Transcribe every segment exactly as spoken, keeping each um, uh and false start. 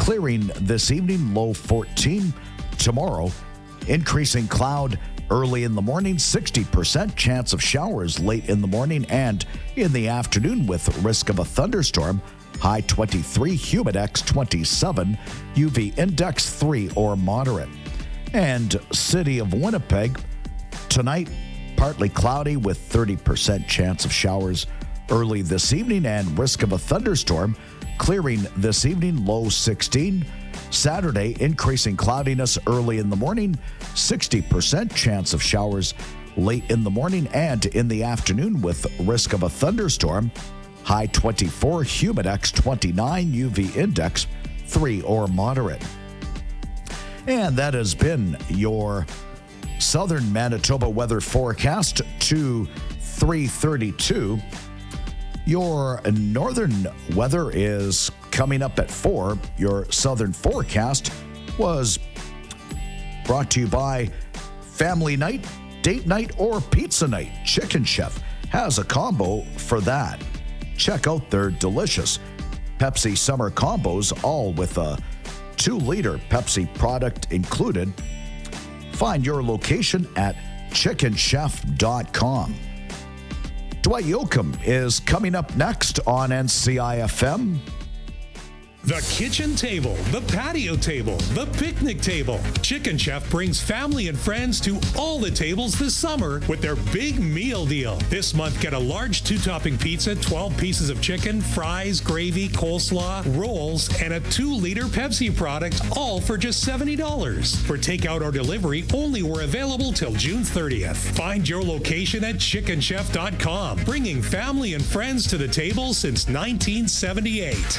clearing this evening, low fourteen. Tomorrow, increasing cloud early in the morning, sixty percent chance of showers late in the morning and in the afternoon with risk of a thunderstorm. High twenty-three, humidex twenty-seven, U V index three or moderate. And City of Winnipeg, tonight, partly cloudy with thirty percent chance of showers early this evening and risk of a thunderstorm. Clearing this evening, low sixteen. Saturday, increasing cloudiness early in the morning, sixty percent chance of showers late in the morning and in the afternoon with risk of a thunderstorm. High twenty-four, humidex twenty-nine, U V index three or moderate. And that has been your Southern Manitoba weather forecast to three thirty-two. Your northern weather is coming up at four. Your southern forecast was brought to you by Family Night, Date Night, or Pizza Night. Chicken Chef has a combo for that. Check out their delicious Pepsi Summer Combos, all with a two-liter Pepsi product included. Find your location at chicken chef dot com. Dwight Yoakam is coming up next on N C I F M. The kitchen table, the patio table, the picnic table. Chicken Chef brings family and friends to all the tables this summer with their big meal deal. This month, get a large two-topping pizza, twelve pieces of chicken, fries, gravy, coleslaw, rolls, and a two-liter Pepsi product, all for just seventy dollars. For takeout or delivery, only were available till June thirtieth. Find your location at chicken chef dot com, bringing family and friends to the table since nineteen seventy-eight.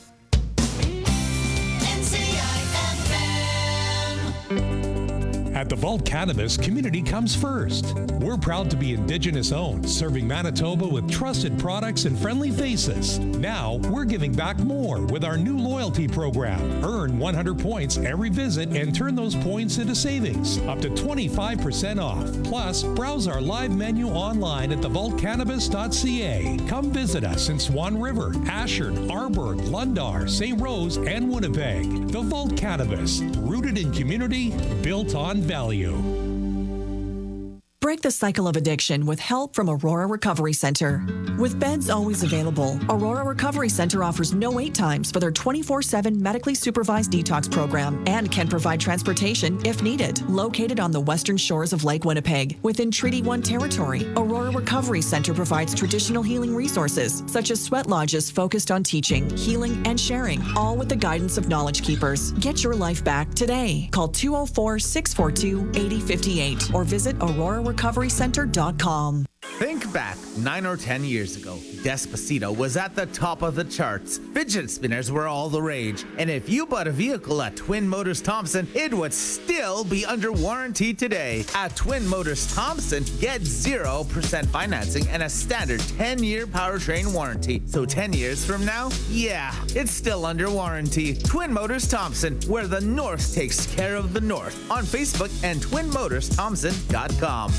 At the Vault Cannabis, community comes first. We're proud to be Indigenous owned, serving Manitoba with trusted products and friendly faces. Now, we're giving back more with our new loyalty program. Earn one hundred points every visit and turn those points into savings, up to twenty-five percent off. Plus, browse our live menu online at the vault cannabis dot c a. Come visit us in Swan River, Ashern, Arborg, Lundar, Saint Rose, and Winnipeg. The Vault Cannabis, rooted in community, built on value. Break the cycle of addiction with help from Aurora Recovery Center. With beds always available, Aurora Recovery Center offers no wait times for their twenty-four seven medically supervised detox program and can provide transportation if needed. Located on the western shores of Lake Winnipeg, within Treaty one territory, Aurora Recovery Center provides traditional healing resources such as sweat lodges focused on teaching, healing, and sharing, all with the guidance of Knowledge Keepers. Get your life back today. Call two oh four, six four two, eight oh five eight or visit aurora recovery center dot com. Think back nine or ten years ago. Despacito was at the top of the charts. Fidget spinners were all the rage. And if you bought a vehicle at Twin Motors Thompson, it would still be under warranty today. At Twin Motors Thompson, get zero percent financing and a standard ten-year powertrain warranty. So ten years from now, yeah, it's still under warranty. Twin Motors Thompson, where the North takes care of the North. On Facebook and twin motors thompson dot com.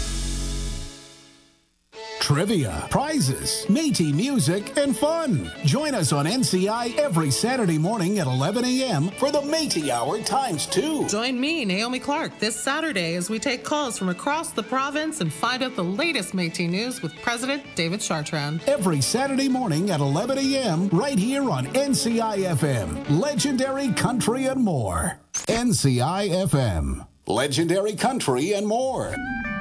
Trivia, prizes, Métis music, and fun. Join us on N C I every Saturday morning at eleven a.m. for the Métis Hour times two. Join me, Naomi Clark, this Saturday as we take calls from across the province and find out the latest Métis news with President David Chartrand. Every Saturday morning at eleven a.m. right here on N C I F M. Legendary Country and More. N C I F M. Legendary Country and More.